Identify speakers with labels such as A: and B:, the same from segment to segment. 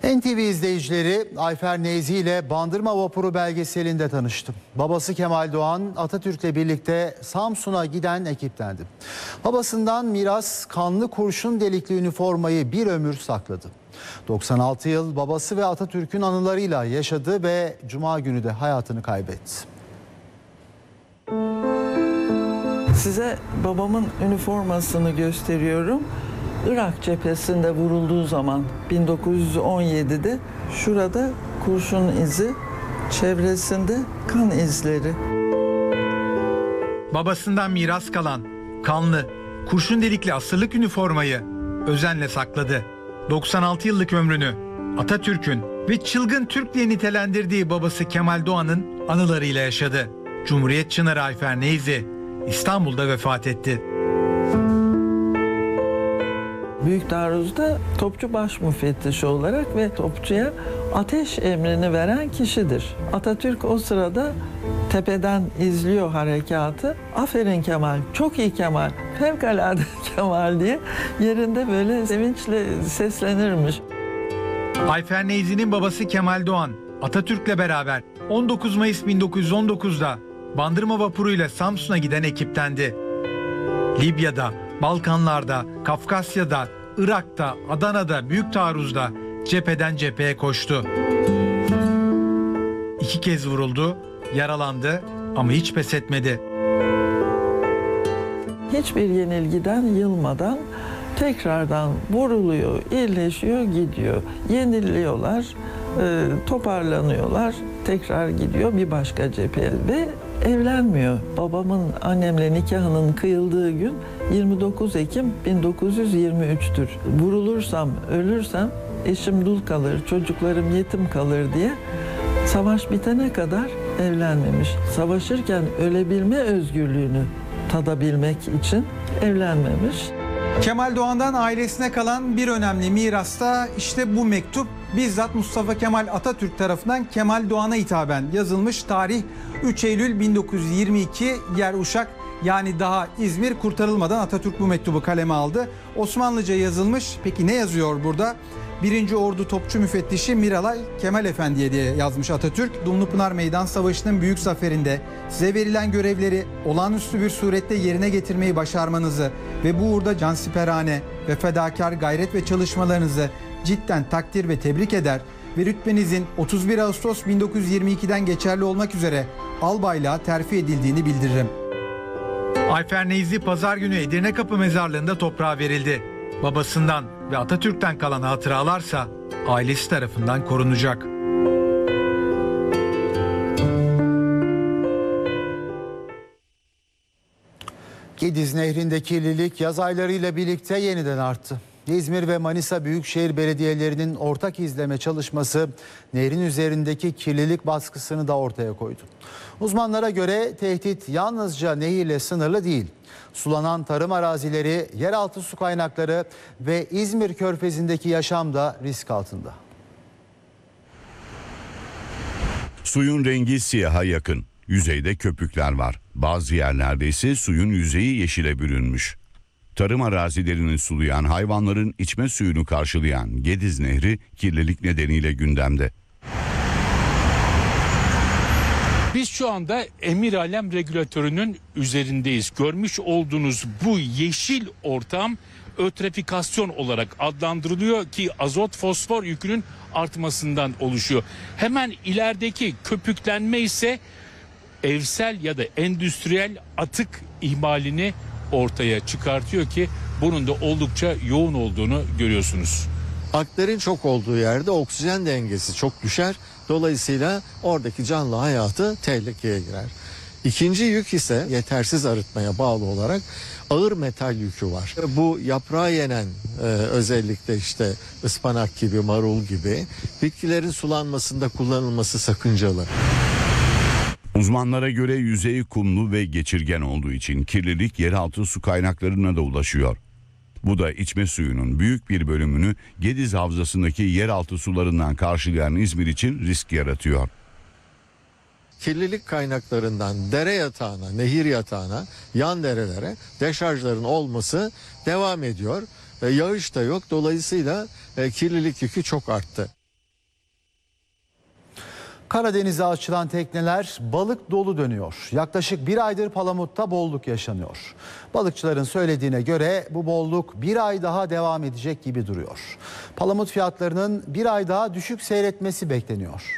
A: NTV izleyicileri Ayfer Neyzi ile Bandırma Vapuru belgeselinde tanıştı. Babası Kemal Doğan Atatürk'le birlikte Samsun'a giden ekiptendi. Babasından miras kanlı kurşun delikli üniformayı bir ömür sakladı. 96 yıl babası ve Atatürk'ün anılarıyla yaşadı ve Cuma günü de hayatını kaybetti.
B: Size babamın üniformasını gösteriyorum. Irak cephesinde vurulduğu zaman 1917'de şurada kurşun izi, çevresinde kan izleri.
C: Babasından miras kalan kanlı, kurşun delikli asırlık üniformayı özenle sakladı. 96 yıllık ömrünü Atatürk'ün ve çılgın Türk diye nitelendirdiği babası Kemal Doğan'ın anılarıyla yaşadı. Cumhuriyet Çınarı Ayfer Neyzi İstanbul'da vefat etti.
B: Büyük Taarruz'da topçu baş müfettişi olarak ve topçuya ateş emrini veren kişidir. Atatürk o sırada tepeden izliyor harekatı. Aferin Kemal, çok iyi Kemal, fevkalade Kemal diye yerinde böyle sevinçle seslenirmiş.
C: Ayfer Neyzi'nin babası Kemal Doğan Atatürk'le beraber 19 Mayıs 1919'da Bandırma vapuruyla Samsun'a giden ekiptendi. Libya'da, Balkanlar'da, Kafkasya'da, Irak'ta, Adana'da, Büyük Taarruz'da cepheden cepheye koştu. 2 kez vuruldu, yaralandı ama hiç pes etmedi.
B: Hiçbir yenilgiden yılmadan tekrardan vuruluyor, iyileşiyor, gidiyor. Yeniliyorlar, toparlanıyorlar, tekrar gidiyor bir başka cepheye ve evlenmiyor. Babamın annemle nikahının kıyıldığı gün 29 Ekim 1923'tür. Vurulursam, ölürsem eşim dul kalır, çocuklarım yetim kalır diye savaş bitene kadar evlenmemiş. Savaşırken ölebilme özgürlüğünü tadabilmek için evlenmemiş.
D: Kemal Doğan'dan ailesine kalan bir önemli mirasta işte bu mektup bizzat Mustafa Kemal Atatürk tarafından Kemal Doğan'a hitaben yazılmış. Tarih 3 Eylül 1922, yer Uşak, yani daha İzmir kurtarılmadan Atatürk bu mektubu kaleme aldı. Osmanlıca yazılmış. Peki ne yazıyor burada? 1. Ordu Topçu Müfettişi Miralay Kemal Efendi'ye diye yazmış Atatürk. Dumlupınar Meydan Savaşı'nın büyük zaferinde size verilen görevleri olağanüstü bir surette yerine getirmeyi başarmanızı ve bu uğurda cansiperane ve fedakar gayret ve çalışmalarınızı cidden takdir ve tebrik eder ve rütbenizin 31 Ağustos 1922'den geçerli olmak üzere albaylığa terfi edildiğini bildiririm.
C: Ayfer Neyzi pazar günü Edirnekapı mezarlığında toprağa verildi. Babasından ve Atatürk'ten kalan hatıralarsa ailesi tarafından korunacak.
A: Gediz Nehri'nde kirlilik yaz aylarıyla birlikte yeniden arttı. İzmir ve Manisa Büyükşehir Belediyelerinin ortak izleme çalışması nehrin üzerindeki kirlilik baskısını da ortaya koydu. Uzmanlara göre tehdit yalnızca nehirle sınırlı değil. Sulanan tarım arazileri, yeraltı su kaynakları ve İzmir Körfezi'ndeki yaşam da risk altında.
E: Suyun rengi siyaha yakın. Yüzeyde köpükler var. Bazı yerlerde ise suyun yüzeyi yeşile bürünmüş. Tarım arazilerini sulayan, hayvanların içme suyunu karşılayan Gediz Nehri kirlilik nedeniyle gündemde.
F: Biz şu anda Emiralem regülatörünün üzerindeyiz. Görmüş olduğunuz bu yeşil ortam ötrifikasyon olarak adlandırılıyor ki azot fosfor yükünün artmasından oluşuyor. Hemen ilerideki köpüklenme ise evsel ya da endüstriyel atık ihmalini ortaya çıkartıyor ki bunun da oldukça yoğun olduğunu görüyorsunuz.
G: Aktlerin çok olduğu yerde oksijen dengesi çok düşer. Dolayısıyla oradaki canlı hayatı tehlikeye girer. İkinci yük ise yetersiz arıtmaya bağlı olarak ağır metal yükü var. Bu yaprağı yenen özellikle işte ıspanak gibi, marul gibi bitkilerin sulanmasında kullanılması sakıncalı.
E: Uzmanlara göre yüzeyi kumlu ve geçirgen olduğu için kirlilik yeraltı su kaynaklarına da ulaşıyor. Bu da içme suyunun büyük bir bölümünü Gediz Havzası'ndaki yeraltı sularından karşılayan İzmir için risk yaratıyor.
G: Kirlilik kaynaklarından dere yatağına, nehir yatağına, yan derelere deşarjların olması devam ediyor. Yağış da yok, dolayısıyla kirlilik yükü çok arttı.
A: Karadeniz'e açılan tekneler balık dolu dönüyor. Yaklaşık bir aydır Palamut'ta bolluk yaşanıyor. Balıkçıların söylediğine göre bu bolluk bir ay daha devam edecek gibi duruyor. Palamut fiyatlarının bir ay daha düşük seyretmesi bekleniyor.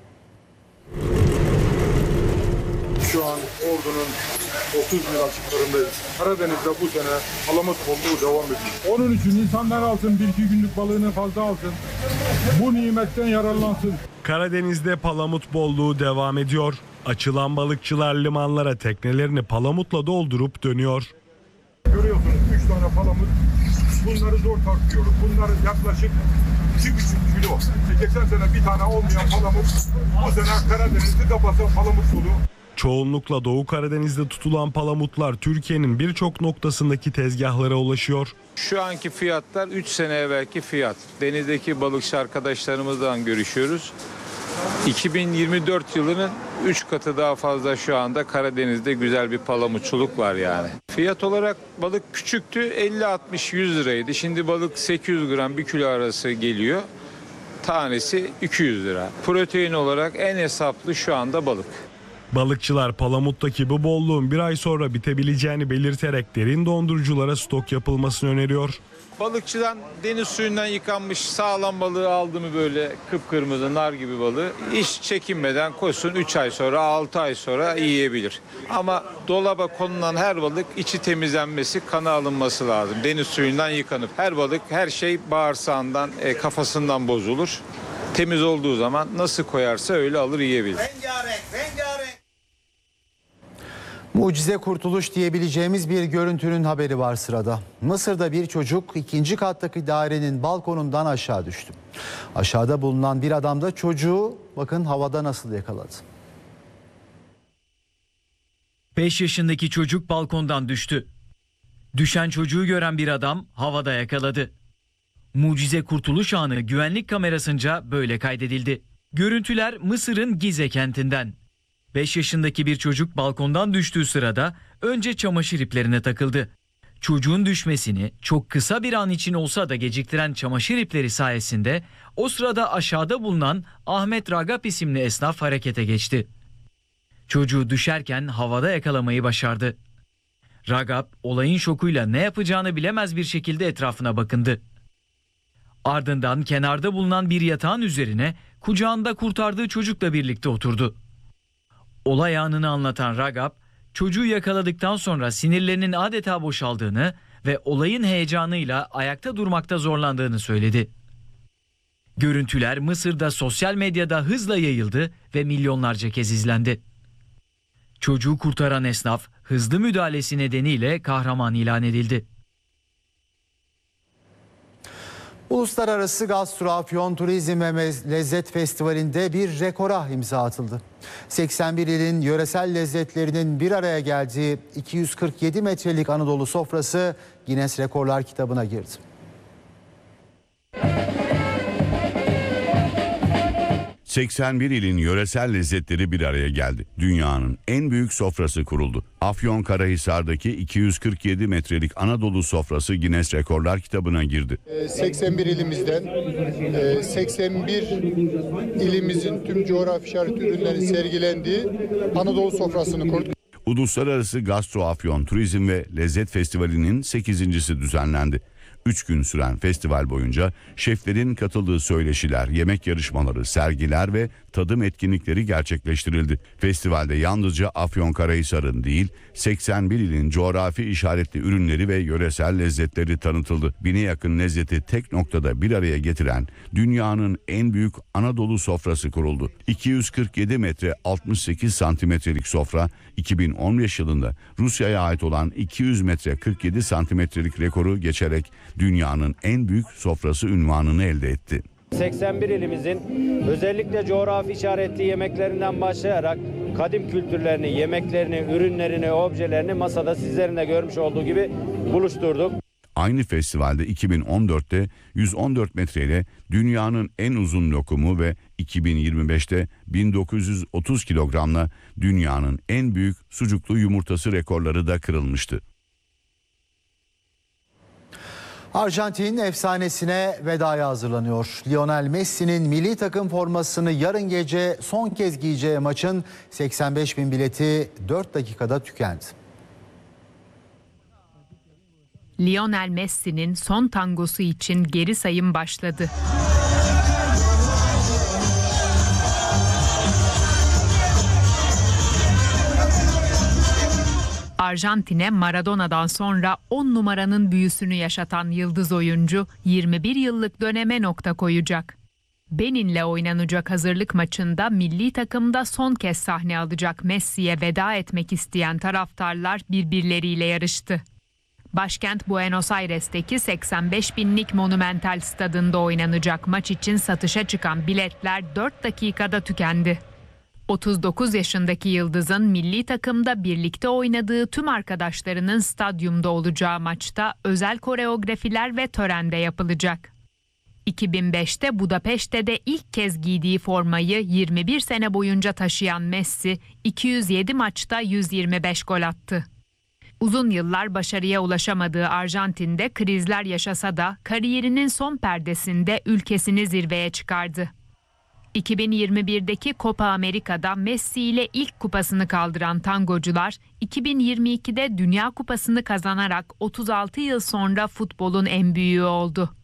H: Şu an Ordu'nun 30 bin açıklarındayız. Karadeniz'de bu sene palamut bolluğu devam ediyor. Onun için insanlar alsın, 1-2 günlük balığını fazla alsın. Bu nimetten yararlansın.
I: Karadeniz'de palamut bolluğu devam ediyor. Açılan balıkçılar limanlara teknelerini palamutla doldurup dönüyor.
H: Görüyorsunuz 3 tane palamut. Bunları zor tartıyoruz. Bunlar yaklaşık 2,5 kilo. Geçen sene bir tane olmayan palamut. Bu sene Karadeniz'de de basa palamut dolu.
I: Çoğunlukla Doğu Karadeniz'de tutulan palamutlar Türkiye'nin birçok noktasındaki tezgahlara ulaşıyor.
J: Şu anki fiyatlar 3 sene evvelki fiyat. Denizdeki balıkçı arkadaşlarımızdan görüşüyoruz. 2024 yılının 3 katı daha fazla şu anda Karadeniz'de güzel bir palamutçuluk var yani. Fiyat olarak balık küçüktü, 50-60-100 liraydı. Şimdi balık 800 gram 1 kilo arası geliyor. Tanesi 200 lira. Protein olarak en hesaplı şu anda balık.
I: Balıkçılar palamuttaki bu bolluğun bir ay sonra bitebileceğini belirterek derin donduruculara stok yapılmasını öneriyor.
J: Balıkçıdan deniz suyundan yıkanmış sağlam balığı aldı mı böyle kıpkırmızı nar gibi balığı hiç çekinmeden koysun 3 ay sonra 6 ay sonra yiyebilir. Ama dolaba konulan her balık içi temizlenmesi, kana alınması lazım. Deniz suyundan yıkanıp her balık her şey bağırsağından kafasından bozulur. Temiz olduğu zaman nasıl koyarsa öyle alır yiyebilir.
A: Mucize kurtuluş diyebileceğimiz bir görüntünün haberi var sırada. Mısır'da bir çocuk 2. kattaki dairenin balkonundan aşağı düştü. Aşağıda bulunan bir adam da çocuğu bakın havada nasıl yakaladı.
K: 5 yaşındaki çocuk balkondan düştü. Düşen çocuğu gören bir adam havada yakaladı. Mucize kurtuluş anı güvenlik kamerasınca böyle kaydedildi. Görüntüler Mısır'ın Gize kentinden. 5 yaşındaki bir çocuk balkondan düştüğü sırada önce çamaşır iplerine takıldı. Çocuğun düşmesini çok kısa bir an için olsa da geciktiren çamaşır ipleri sayesinde o sırada aşağıda bulunan Ahmet Ragap isimli esnaf harekete geçti. Çocuğu düşerken havada yakalamayı başardı. Ragap olayın şokuyla ne yapacağını bilemez bir şekilde etrafına bakındı. Ardından kenarda bulunan bir yatağın üzerine kucağında kurtardığı çocukla birlikte oturdu. Olay anını anlatan Ragap, çocuğu yakaladıktan sonra sinirlerinin adeta boşaldığını ve olayın heyecanıyla ayakta durmakta zorlandığını söyledi. Görüntüler Mısır'da sosyal medyada hızla yayıldı ve milyonlarca kez izlendi. Çocuğu kurtaran esnaf hızlı müdahalesi nedeniyle kahraman ilan edildi.
A: Uluslararası Gastro Afyon Turizm ve Lezzet Festivali'nde bir rekora imza atıldı. 81 ilin yöresel lezzetlerinin bir araya geldiği 247 metrelik Anadolu sofrası Guinness Rekorlar kitabına girdi.
E: ...81 ilin yöresel lezzetleri bir araya geldi. Dünyanın en büyük sofrası kuruldu. Afyonkarahisar'daki 247 metrelik Anadolu sofrası Guinness Rekorlar kitabına girdi.
L: 81 ilimizden 81 ilimizin tüm coğrafi işaret ürünleri sergilendiği Anadolu sofrasını kurduk.
E: Uluslararası Gastro Afyon Turizm ve Lezzet Festivali'nin 8.'si düzenlendi. 3 gün süren festival boyunca şeflerin katıldığı söyleşiler, yemek yarışmaları, sergiler ve tadım etkinlikleri gerçekleştirildi. Festivalde yalnızca Afyonkarahisar'ın değil, 81 ilin coğrafi işaretli ürünleri ve yöresel lezzetleri tanıtıldı. 1000'e yakın lezzeti tek noktada bir araya getiren dünyanın en büyük Anadolu sofrası kuruldu. 247 metre 68 santimetrelik sofra 2015 yılında Rusya'ya ait olan 200 metre 47 santimetrelik rekoru geçerek dünyanın en büyük sofrası unvanını elde etti.
M: 81 ilimizin özellikle coğrafi işaretli yemeklerinden başlayarak kadim kültürlerini, yemeklerini, ürünlerini, objelerini masada sizlerin de görmüş olduğu gibi buluşturduk.
E: Aynı festivalde 2014'te 114 metreyle dünyanın en uzun lokumu ve 2025'te 1930 kilogramla dünyanın en büyük sucuklu yumurtası rekorları da kırılmıştı.
A: Arjantin efsanesine vedaya hazırlanıyor. Lionel Messi'nin milli takım formasını yarın gece son kez giyeceği maçın 85 bin bileti 4 dakikada tükendi.
N: Lionel Messi'nin son tangosu için geri sayım başladı. Arjantin'e Maradona'dan sonra 10 numaranın büyüsünü yaşatan yıldız oyuncu 21 yıllık döneme nokta koyacak. Benin'le oynanacak hazırlık maçında milli takımda son kez sahne alacak Messi'ye veda etmek isteyen taraftarlar birbirleriyle yarıştı. Başkent Buenos Aires'teki 85 binlik Monumental Stadında oynanacak maç için satışa çıkan biletler 4 dakikada tükendi. 39 yaşındaki yıldızın milli takımda birlikte oynadığı tüm arkadaşlarının stadyumda olacağı maçta özel koreografiler ve törende yapılacak. 2005'te Budapeşte'de ilk kez giydiği formayı 21 sene boyunca taşıyan Messi 207 maçta 125 gol attı. Uzun yıllar başarıya ulaşamadığı Arjantin'de krizler yaşasa da kariyerinin son perdesinde ülkesini zirveye çıkardı. 2021'deki Copa Amerika'da Messi ile ilk kupasını kaldıran tangocular 2022'de Dünya Kupası'nı kazanarak 36 yıl sonra futbolun en büyüğü oldu.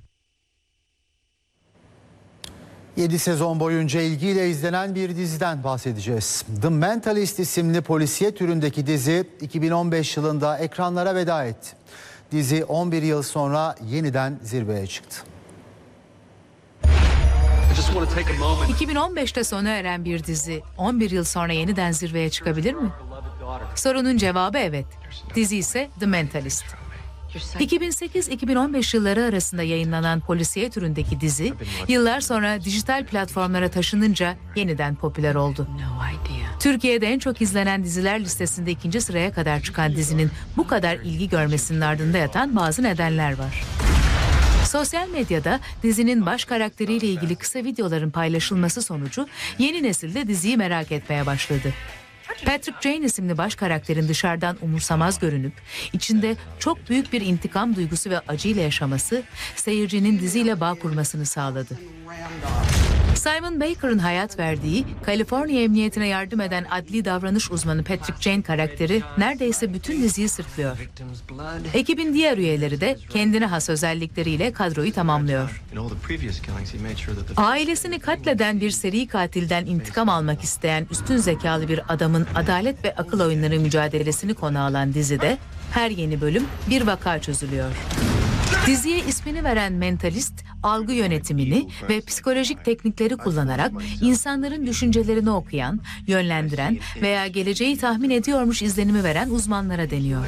A: 7 sezon boyunca ilgiyle izlenen bir diziden bahsedeceğiz. The Mentalist isimli polisiye türündeki dizi 2015 yılında ekranlara veda etti. Dizi 11 yıl sonra yeniden zirveye çıktı.
O: 2015'te sona eren bir dizi 11 yıl sonra yeniden zirveye çıkabilir mi? Sorunun cevabı evet. Dizi ise The Mentalist. 2008-2015 yılları arasında yayınlanan polisiye türündeki dizi, yıllar sonra dijital platformlara taşınınca yeniden popüler oldu. Türkiye'de en çok izlenen diziler listesinde 2. sıraya kadar çıkan dizinin bu kadar ilgi görmesinin ardında yatan bazı nedenler var. Sosyal medyada dizinin baş karakteriyle ilgili kısa videoların paylaşılması sonucu yeni nesil de diziyi merak etmeye başladı. Patrick Jane isimli baş karakterin dışarıdan umursamaz görünüp içinde çok büyük bir intikam duygusu ve acıyla yaşaması seyircinin diziyle bağ kurmasını sağladı. Simon Baker'ın hayat verdiği, Kaliforniya Emniyetine yardım eden adli davranış uzmanı Patrick Jane karakteri neredeyse bütün diziyi sırtlıyor. Ekibin diğer üyeleri de kendine has özellikleriyle kadroyu tamamlıyor. Ailesini katleden bir seri katilden intikam almak isteyen üstün zekalı bir adamın adalet ve akıl oyunları mücadelesini konu alan dizide her yeni bölüm bir vaka çözülüyor. Diziye ismini veren Mentalist, algı yönetimini ve psikolojik teknikleri kullanarak insanların düşüncelerini okuyan, yönlendiren veya geleceği tahmin ediyormuş izlenimi veren uzmanlara deniyor.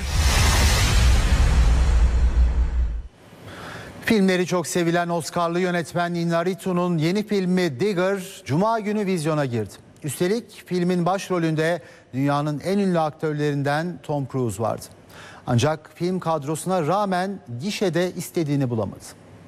A: Filmleri çok sevilen Oscar'lı yönetmen Iñárritu'nun yeni filmi Digger, Cuma günü vizyona girdi. Üstelik filmin başrolünde dünyanın en ünlü aktörlerinden Tom Cruise vardı. Ancak film kadrosuna rağmen gişede istediğini bulamadı.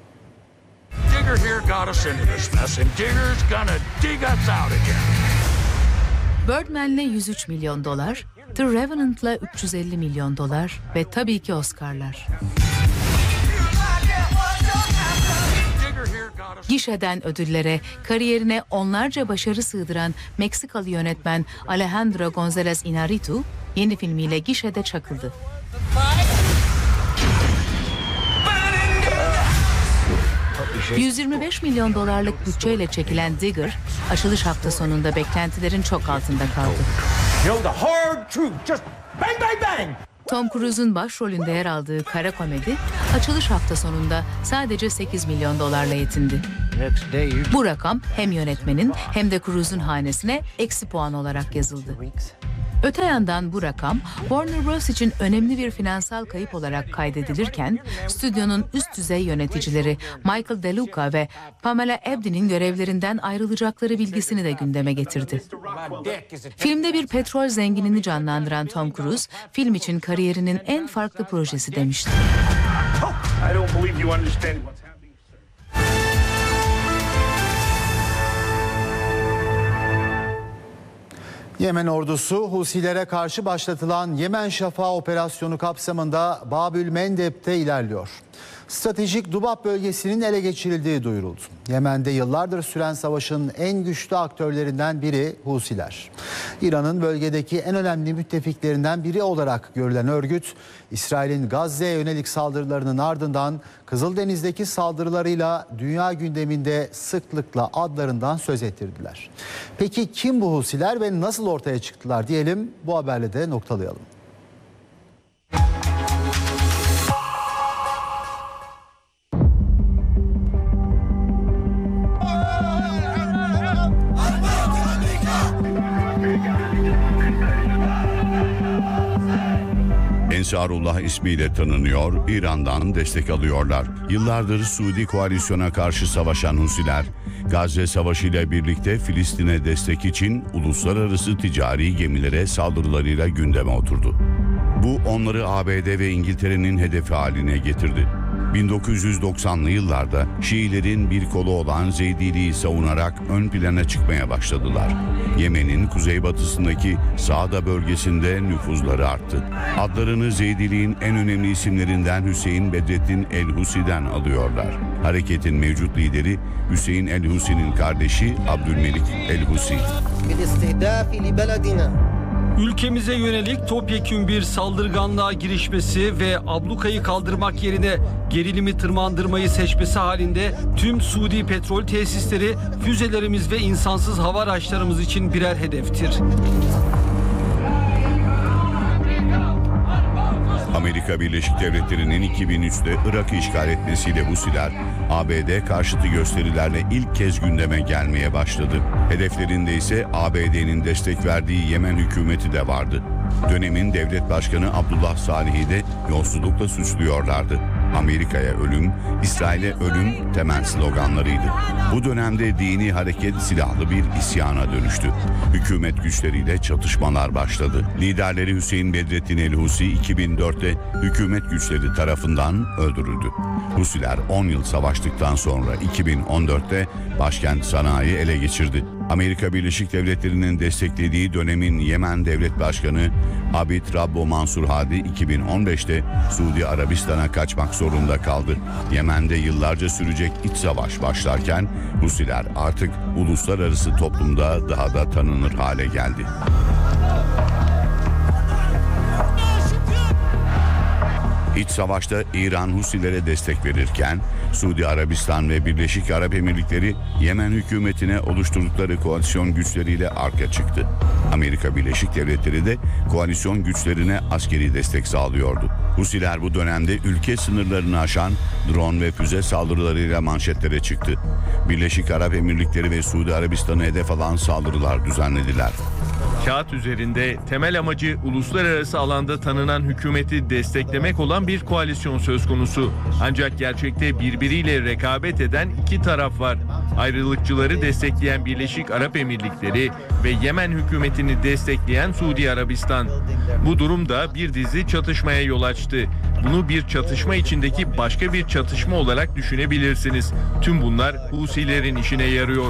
O: Birdman'le 103 milyon dolar, The Revenant'la 350 milyon dolar ve tabii ki Oscar'lar. Gişeden ödüllere, kariyerine onlarca başarı sığdıran Meksikalı yönetmen Alejandro González Iñárritu yeni filmiyle gişede çakıldı. $125 milyon dolarlık bütçeyle çekilen Digger, açılış hafta sonunda beklentilerin çok altında kaldı. Tom Cruise'un başrolünde yer aldığı kara komedi, açılış hafta sonunda sadece 8 milyon dolarla yetindi. Bu rakam hem yönetmenin hem de Cruise'un hanesine eksi puan olarak yazıldı. Öte yandan bu rakam Warner Bros. İçin önemli bir finansal kayıp olarak kaydedilirken stüdyonun üst düzey yöneticileri Michael De Luca ve Pamela Abdy'nin görevlerinden ayrılacakları bilgisini de gündeme getirdi. Filmde bir petrol zenginini canlandıran Tom Cruise, film için kariyerinin en farklı projesi demişti.
A: Yemen ordusu Husilere karşı başlatılan Yemen Şafağı operasyonu kapsamında Babül Mendeb'te ilerliyor. Stratejik Dubab bölgesinin ele geçirildiği duyuruldu. Yemen'de yıllardır süren savaşın en güçlü aktörlerinden biri Husiler. İran'ın bölgedeki en önemli müttefiklerinden biri olarak görülen örgüt, İsrail'in Gazze'ye yönelik saldırılarının ardından Kızıldeniz'deki saldırılarıyla dünya gündeminde sıklıkla adlarından söz ettirdiler. Peki kim bu Husiler ve nasıl ortaya çıktılar diyelim, bu haberle de noktalayalım.
E: Ensarullah ismiyle tanınıyor, İran'dan destek alıyorlar. Yıllardır Suudi koalisyona karşı savaşan Husiler, Gazze Savaşı ile birlikte Filistin'e destek için uluslararası ticari gemilere saldırılarıyla gündeme oturdu. Bu onları ABD ve İngiltere'nin hedefi haline getirdi. 1990'lı yıllarda Şiilerin bir kolu olan Zeydiliği savunarak ön plana çıkmaya başladılar. Yemen'in kuzeybatısındaki Saada bölgesinde nüfuzları arttı. Adlarını Zeydiliğin en önemli isimlerinden Hüseyin Bedrettin el-Husi'den alıyorlar. Hareketin mevcut lideri Hüseyin el-Husi'nin kardeşi Abdülmelik el-Husi.
P: Ülkemize yönelik topyekün bir saldırganlığa girişmesi ve ablukayı kaldırmak yerine gerilimi tırmandırmayı seçmesi halinde tüm Suudi petrol tesisleri, füzelerimiz ve insansız hava araçlarımız için birer hedeftir.
E: Amerika Birleşik Devletleri'nin 2003'te Irak'ı işgal etmesiyle Husiler, ABD karşıtı gösterilerle ilk kez gündeme gelmeye başladı. Hedeflerinde ise ABD'nin destek verdiği Yemen hükümeti de vardı. Dönemin devlet başkanı Abdullah Salih'i de yolsuzlukla suçluyorlardı. Amerika'ya ölüm, İsrail'e ölüm temel sloganlarıydı. Bu dönemde dini hareket silahlı bir isyana dönüştü. Hükümet güçleriyle çatışmalar başladı. Liderleri Hüseyin Bedrettin el-Husi 2004'te hükümet güçleri tarafından öldürüldü. Husiler 10 yıl savaştıktan sonra 2014'te başkent Sana'yı ele geçirdi. Amerika Birleşik Devletleri'nin desteklediği dönemin Yemen Devlet Başkanı Abid Rabbo Mansur Hadi 2015'te Suudi Arabistan'a kaçmak zorunda kaldı. Yemen'de yıllarca sürecek iç savaş başlarken Husiler artık uluslararası toplumda daha da tanınır hale geldi. İç savaşta İran Husilere destek verirken Suudi Arabistan ve Birleşik Arap Emirlikleri Yemen hükümetine oluşturdukları koalisyon güçleriyle arka çıktı. Amerika Birleşik Devletleri de koalisyon güçlerine askeri destek sağlıyordu. Husiler bu dönemde ülke sınırlarını aşan drone ve füze saldırılarıyla manşetlere çıktı. Birleşik Arap Emirlikleri ve Suudi Arabistan'ı hedef alan saldırılar düzenlediler.
Q: Kağıt üzerinde temel amacı uluslararası alanda tanınan hükümeti desteklemek olan bir koalisyon söz konusu. Ancak gerçekte birbiriyle rekabet eden iki taraf var. Ayrılıkçıları destekleyen Birleşik Arap Emirlikleri ve Yemen hükümetini destekleyen Suudi Arabistan. Bu durumda bir dizi çatışmaya yol açtı. Bunu bir çatışma içindeki başka bir çatışma olarak düşünebilirsiniz. Tüm bunlar Husilerin işine yarıyor.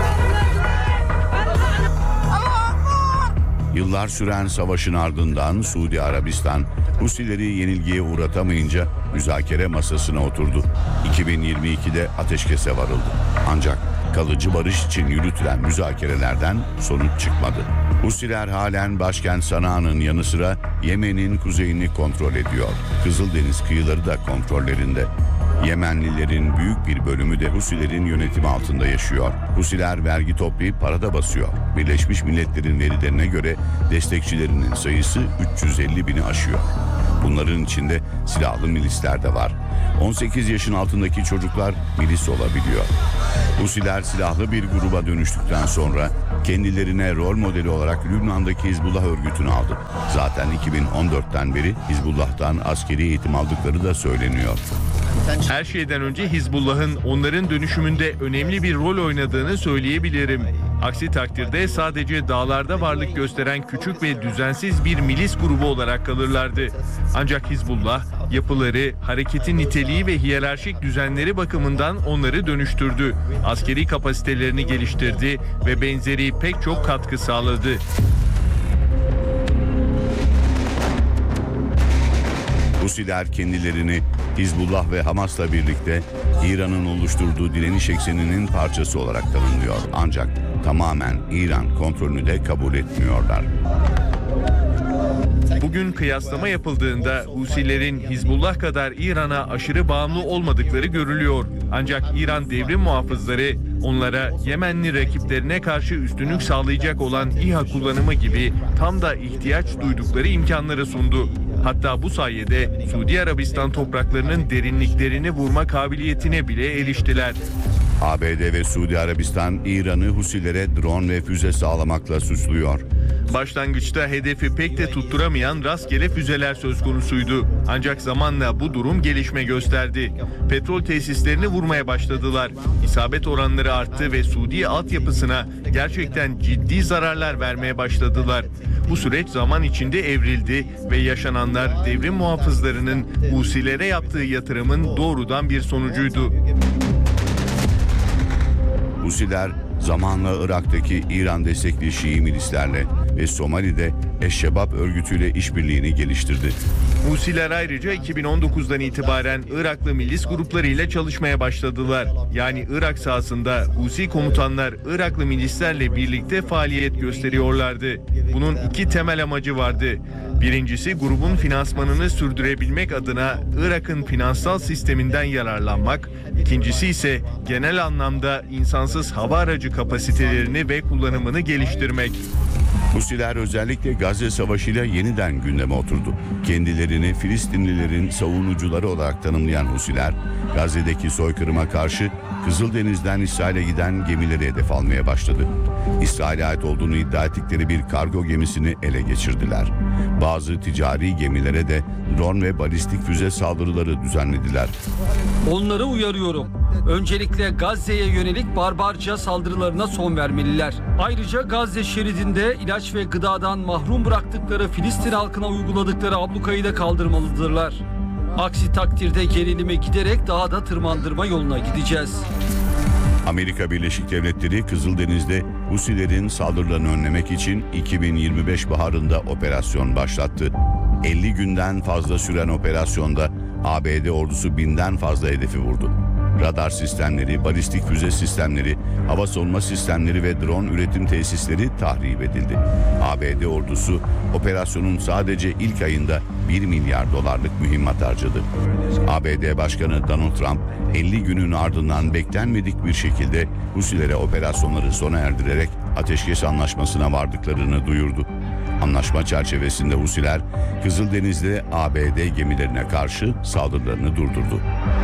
E: Yıllar süren savaşın ardından Suudi Arabistan Husileri yenilgiye uğratamayınca müzakere masasına oturdu. 2022'de ateşkese varıldı. Ancak kalıcı barış için yürütülen müzakerelerden sonuç çıkmadı. Husiler halen başkent Sana'nın yanı sıra Yemen'in kuzeyini kontrol ediyor. Kızıldeniz kıyıları da kontrollerinde. Yemenlilerin büyük bir bölümü de Husilerin yönetimi altında yaşıyor. Husiler vergi toplayıp para da basıyor. Birleşmiş Milletler'in verilerine göre destekçilerinin sayısı 350 bini aşıyor. Bunların içinde silahlı milisler de var. 18 yaşın altındaki çocuklar milis olabiliyor. Husiler silahlı bir gruba dönüştükten sonra kendilerine rol modeli olarak Lübnan'daki Hizbullah örgütünü aldı. Zaten 2014'ten beri Hizbullah'tan askeri eğitim aldıkları da söyleniyor.
Q: Her şeyden önce Hizbullah'ın onların dönüşümünde önemli bir rol oynadığını söyleyebilirim. Aksi takdirde sadece dağlarda varlık gösteren küçük ve düzensiz bir milis grubu olarak kalırlardı. Ancak Hizbullah yapıları, hareketin niteliği ve hiyerarşik düzenleri bakımından onları dönüştürdü. Askeri kapasitelerini geliştirdi ve benzeri pek çok katkı sağladı.
E: Husiler kendilerini Hizbullah ve Hamas'la birlikte İran'ın oluşturduğu direniş ekseninin parçası olarak tanımlıyor. Ancak tamamen İran kontrolünü de kabul etmiyorlar.
Q: Bugün kıyaslama yapıldığında Husilerin Hizbullah kadar İran'a aşırı bağımlı olmadıkları görülüyor. Ancak İran devrim muhafızları onlara Yemenli rakiplerine karşı üstünlük sağlayacak olan İHA kullanımı gibi tam da ihtiyaç duydukları imkanları sundu. Hatta bu sayede Suudi Arabistan topraklarının derinliklerini vurma kabiliyetine bile eriştiler.
E: ABD ve Suudi Arabistan İran'ı Husilere drone ve füze sağlamakla suçluyor.
Q: Başlangıçta hedefi pek de tutturamayan rastgele füzeler söz konusuydu. Ancak zamanla bu durum gelişme gösterdi. Petrol tesislerini vurmaya başladılar. İsabet oranları arttı ve Suudi altyapısına gerçekten ciddi zararlar vermeye başladılar. Bu süreç zaman içinde evrildi ve yaşananlar devrim muhafızlarının Husilere yaptığı yatırımın doğrudan bir sonucuydu.
E: Husiler zamanla Irak'taki İran destekli Şii milislerle ve Somali'de Eşşebab örgütüyle işbirliğini geliştirdi.
Q: Husiler ayrıca 2019'dan itibaren Iraklı milis gruplarıyla çalışmaya başladılar. Yani Irak sahasında Husi komutanlar Iraklı milislerle birlikte faaliyet gösteriyorlardı. Bunun iki temel amacı vardı. Birincisi grubun finansmanını sürdürebilmek adına Irak'ın finansal sisteminden yararlanmak. İkincisi ise genel anlamda insansız hava aracı kapasitelerini ve kullanımını geliştirmek.
E: Husiler özellikle Gazze Savaşı'yla yeniden gündeme oturdu. Kendilerini Filistinlilerin savunucuları olarak tanımlayan Husiler, Gazze'deki soykırıma karşı Kızıldeniz'den İsrail'e giden gemileri hedef almaya başladı. İsrail'e ait olduğunu iddia ettikleri bir kargo gemisini ele geçirdiler. Bazı ticari gemilere de drone ve balistik füze saldırıları düzenlediler.
P: Onları uyarıyorum. Öncelikle Gazze'ye yönelik barbarca saldırılarına son vermeliler. Ayrıca Gazze şeridinde ilaç ve gıdadan mahrum bıraktıkları Filistin halkına uyguladıkları ablukayı da kaldırmalıdırlar. Aksi takdirde gerilimi giderek daha da tırmandırma yoluna gideceğiz.
E: Amerika Birleşik Devletleri Kızıldeniz'de Husilerin saldırılarını önlemek için 2025 baharında operasyon başlattı. 50 günden fazla süren operasyonda ABD ordusu 1000'den fazla hedefi vurdu. Radar sistemleri, balistik füze sistemleri, hava savunma sistemleri ve drone üretim tesisleri tahrip edildi. ABD ordusu operasyonun sadece ilk ayında 1 milyar dolarlık mühimmat harcadı. ABD Başkanı Donald Trump 50 günün ardından beklenmedik bir şekilde Husilere operasyonları sona erdirerek ateşkes anlaşmasına vardıklarını duyurdu. Anlaşma çerçevesinde Husiler Kızıldeniz'de ABD gemilerine karşı saldırılarını durdurdu.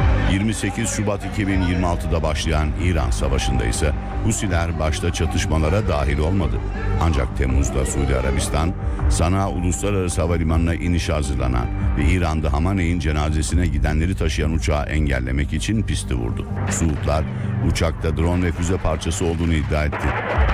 E: 28 Şubat 2026'da başlayan İran Savaşı'nda ise Husiler başta çatışmalara dahil olmadı. Ancak Temmuz'da Suudi Arabistan, Sana Uluslararası Havalimanı'na inişe hazırlanan ve İran'da Hamaney'in cenazesine gidenleri taşıyan uçağı engellemek için pisti vurdu. Suudlar uçakta drone ve füze parçası olduğunu iddia etti.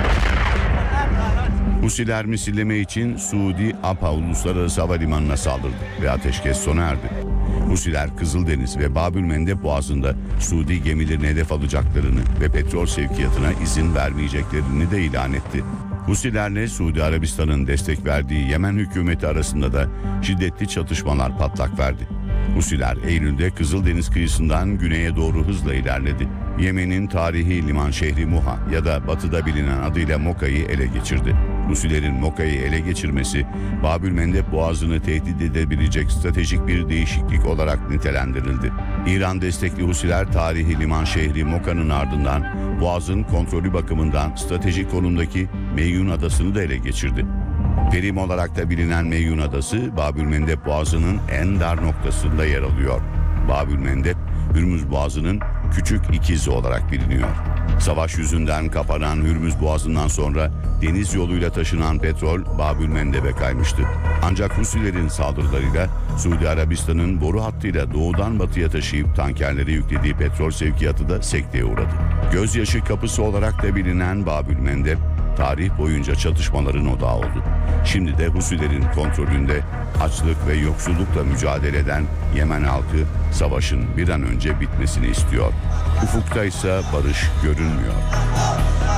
E: Husiler misilleme için Suudi Abha Uluslararası Havalimanı'na saldırdı ve ateşkes sona erdi. Husiler Kızıldeniz ve Babülmendeb Boğazı'nda Suudi gemilerini hedef alacaklarını ve petrol sevkiyatına izin vermeyeceklerini de ilan etti. Husilerle Suudi Arabistan'ın destek verdiği Yemen hükümeti arasında da şiddetli çatışmalar patlak verdi. Husiler Eylül'de Kızıldeniz kıyısından güneye doğru hızla ilerledi. Yemen'in tarihi liman şehri Muha ya da batıda bilinen adıyla Moka'yı ele geçirdi. Husilerin Moka'yı ele geçirmesi, Babülmendeb Boğazı'nı tehdit edebilecek stratejik bir değişiklik olarak nitelendirildi. İran destekli Husiler tarihi liman şehri Moka'nın ardından Boğaz'ın kontrolü bakımından stratejik konumdaki Meyyun Adası'nı da ele geçirdi. Terim olarak da bilinen Meyyun Adası, Babülmendeb Boğazı'nın en dar noktasında yer alıyor. Babülmendeb, Hürmüz Boğazı'nın küçük ikizi olarak biliniyor. Savaş yüzünden kapanan Hürmüz Boğazı'ndan sonra deniz yoluyla taşınan petrol Babülmendeb'e kaymıştı. Ancak Husilerin saldırılarıyla Suudi Arabistan'ın boru hattıyla doğudan batıya taşıyıp tankerlere yüklediği petrol sevkiyatı da sekteye uğradı. Gözyaşı kapısı olarak da bilinen Babülmendeb, tarih boyunca çatışmaların odağı oldu. Şimdi de Husilerin kontrolünde açlık ve yoksullukla mücadele eden Yemen halkı savaşın bir an önce bitmesini istiyor. Ufukta ise barış görünmüyor.